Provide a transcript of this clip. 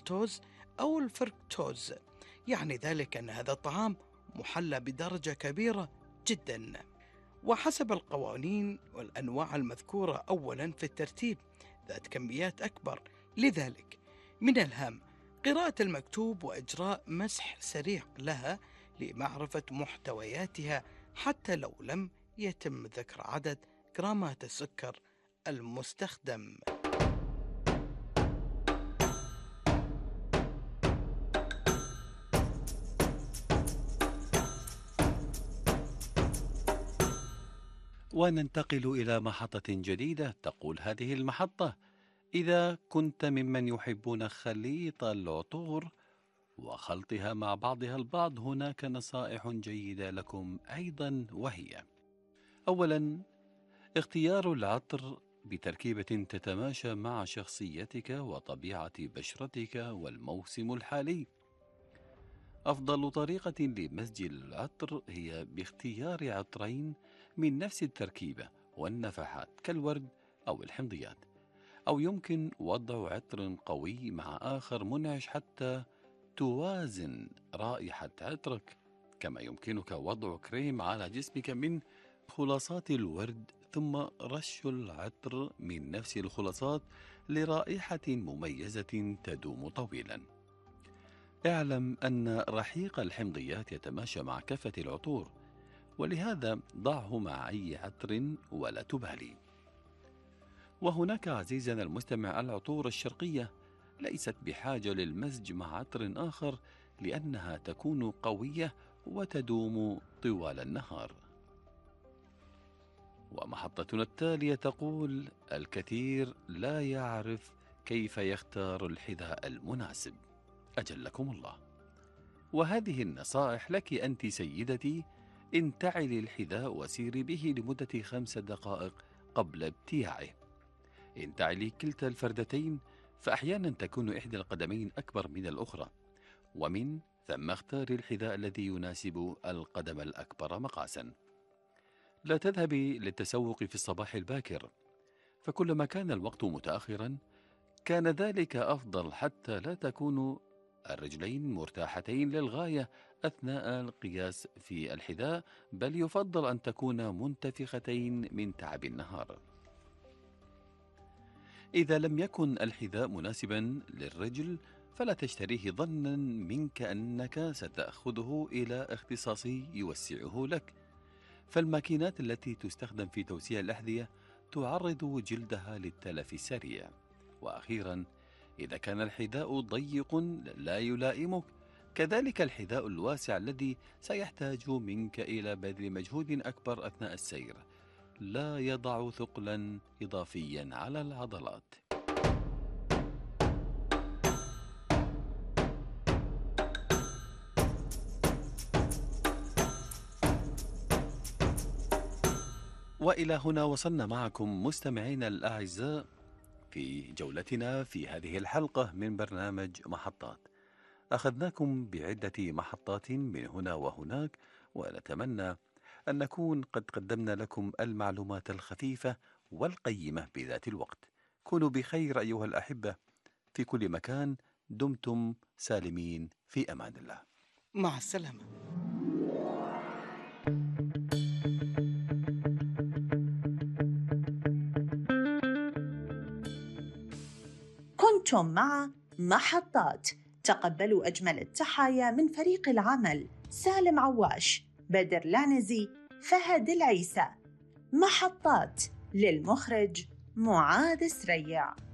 المالتوز أو الفركتوز، يعني ذلك أن هذا الطعام محلى بدرجة كبيرة جدا. وحسب القوانين والأنواع المذكورة أولا في الترتيب ذات كميات أكبر، لذلك من الهام قراءة المكتوب وإجراء مسح سريع لها لمعرفة محتوياتها حتى لو لم يتم ذكر عدد جرامات السكر المستخدم. وننتقل إلى محطة جديدة. تقول هذه المحطة: إذا كنت ممن يحبون خليط العطور وخلطها مع بعضها البعض، هناك نصائح جيدة لكم أيضا، وهي: أولا، اختيار العطر بتركيبة تتماشى مع شخصيتك وطبيعة بشرتك والموسم الحالي. أفضل طريقة لمزج العطر هي باختيار عطرين من نفس التركيبة والنفحات كالورد أو الحمضيات، أو يمكن وضع عطر قوي مع آخر منعش حتى توازن رائحة عطرك. كما يمكنك وضع كريم على جسمك من خلاصات الورد ثم رش العطر من نفس الخلاصات لرائحة مميزة تدوم طويلا. اعلم أن رحيق الحمضيات يتماشى مع كافة العطور، ولهذا ضعه مع أي عطر ولا تبالي. وهناك عزيزنا المستمع العطور الشرقية ليست بحاجة للمزج مع عطر آخر، لأنها تكون قوية وتدوم طوال النهار. ومحطتنا التالية تقول: الكثير لا يعرف كيف يختار الحذاء المناسب. أجلكم الله. وهذه النصائح لك أنت سيدتي. انتعلي الحذاء وسيري به لمدة 5 دقائق قبل ابتياعه. انتعلي كلتا الفردتين، فأحيانا تكون إحدى القدمين أكبر من الأخرى، ومن ثم اختاري الحذاء الذي يناسب القدم الأكبر مقاسا. لا تذهبي للتسوق في الصباح الباكر، فكلما كان الوقت متأخرا كان ذلك أفضل، حتى لا تكون الرجلين مرتاحتين للغاية أثناء القياس في الحذاء، بل يفضل أن تكون منتفختين من تعب النهار. إذا لم يكن الحذاء مناسبا للرجل فلا تشتريه ظنا منك أنك ستأخذه إلى اختصاصي يوسعه لك، فالماكينات التي تستخدم في توسيع الأحذية تعرض جلدها للتلف السريع. وأخيرا، إذا كان الحذاء ضيق لا يلائمك، كذلك الحذاء الواسع الذي سيحتاج منك إلى بذل مجهود أكبر أثناء السير لا يضع ثقلا إضافيا على العضلات. وإلى هنا وصلنا معكم مستمعينا الأعزاء في جولتنا في هذه الحلقة من برنامج محطات. أخذناكم بعدة محطات من هنا وهناك، ونتمنى أن نكون قد قدمنا لكم المعلومات الخفيفة والقيمة بذات الوقت. كونوا بخير أيها الأحبة في كل مكان، دمتم سالمين في أمان الله. مع السلامة. كنتم مع محطات. تقبلوا أجمل التحايا من فريق العمل: سالم عواش، بدر لانزي، فهد العيسى. محطات للمخرج معاذ سريع.